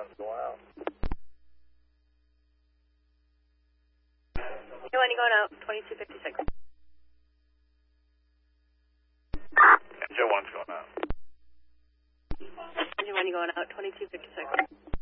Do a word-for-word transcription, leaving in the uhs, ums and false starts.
one's going out. Joe one, you going out, twenty-two fifty-six. And Joe one's going out. Joe one, you going out, twenty-two fifty-six.